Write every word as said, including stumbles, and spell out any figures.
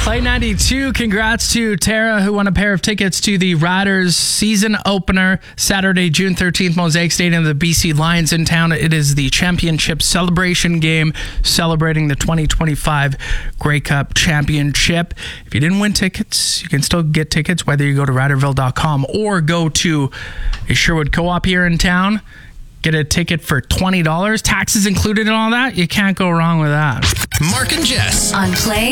Play ninety-two, congrats to Tara, who won a pair of tickets to the Riders season opener Saturday, June thirteenth, Mosaic Stadium. The B C Lions in town. It is the championship celebration game celebrating the twenty twenty-five Grey Cup Championship. If you didn't win tickets, you can still get tickets, whether you go to riderville dot com or go to a Sherwood Co-op here in town. Get a ticket for twenty dollars. Taxes included and all that. You can't go wrong with that. Mark and Jess on Play